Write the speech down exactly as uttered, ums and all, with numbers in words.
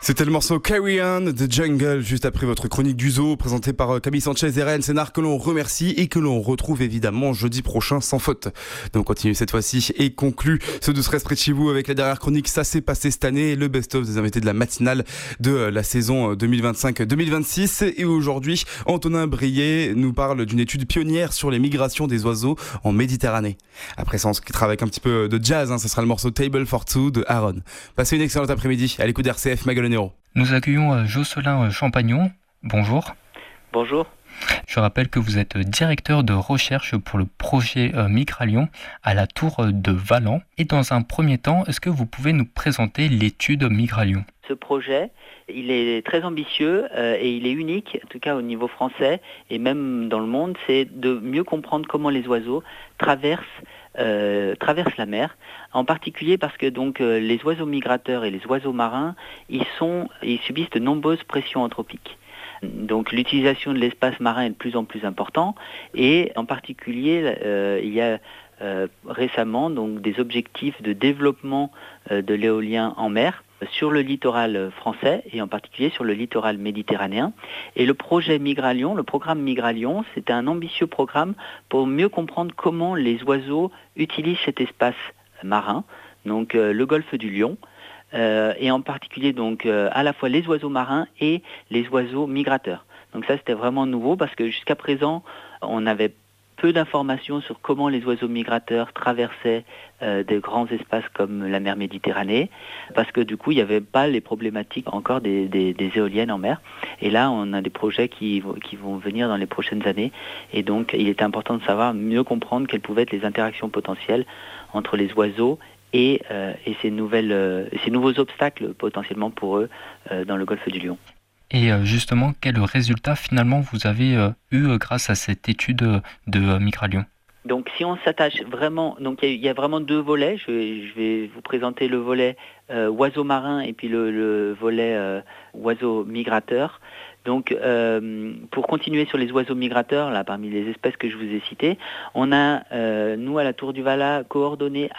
C'était le morceau Carry On de Jungle, juste après votre chronique du zoo, présentée par euh, Camille Sanchez et Rennes Sénard, que l'on remercie et que l'on retrouve évidemment jeudi prochain sans faute. Donc on continue cette fois-ci et conclut ce de Stress près de chez vous avec la dernière chronique. Ça s'est passé cette année, le best-of des invités de la matinale de euh, la saison deux mille vingt-cinq deux mille vingt-six. Et aujourd'hui, Antonin Brier nous parle d'une étude pionnière sur les migrations des oiseaux en Méditerranée. Après ça, on se quittera avec un petit peu de jazz, hein, ce sera le morceau Table for Two de Aaron. Passez une excellente après-midi à l'écoute d'R C F Maguelone. Nous accueillons Jocelyn Champagnon. Bonjour. Bonjour. Je rappelle que vous êtes directeur de recherche pour le projet Migralion à la Tour de Valent. Et dans un premier temps, est-ce que vous pouvez nous présenter l'étude Migralion ? Ce projet, il est très ambitieux euh, et il est unique, en tout cas au niveau français et même dans le monde, c'est de mieux comprendre comment les oiseaux traversent Euh, traversent la mer, en particulier parce que donc euh, les oiseaux migrateurs et les oiseaux marins, ils sont, ils subissent de nombreuses pressions anthropiques. Donc l'utilisation de l'espace marin est de plus en plus important et en particulier euh, il y a euh, récemment donc des objectifs de développement euh, de l'éolien en mer sur le littoral français et en particulier sur le littoral méditerranéen. Et le projet Migralion, le programme Migralion, c'est un ambitieux programme pour mieux comprendre comment les oiseaux utilisent cet espace marin, donc euh, le golfe du Lion, euh, et en particulier donc euh, à la fois les oiseaux marins et les oiseaux migrateurs. Donc ça c'était vraiment nouveau parce que jusqu'à présent on avait peu d'informations sur comment les oiseaux migrateurs traversaient euh, des grands espaces comme la mer Méditerranée, parce que du coup il n'y avait pas les problématiques encore des, des, des éoliennes en mer. Et là on a des projets qui, qui vont venir dans les prochaines années, et donc il était important de savoir mieux comprendre quelles pouvaient être les interactions potentielles entre les oiseaux et, euh, et ces, nouvelles, euh, ces nouveaux obstacles potentiellement pour eux euh, dans le golfe du Lion. Et justement, quel résultat finalement vous avez eu grâce à cette étude de Migralion ? Donc si on s'attache vraiment, donc il y, y a vraiment deux volets, je vais, je vais vous présenter le volet euh, oiseaux marins et puis le, le volet euh, oiseaux migrateurs. Donc euh, pour continuer sur les oiseaux migrateurs, là parmi les espèces que je vous ai citées, on a, euh, nous à la Tour du Valat, coordonné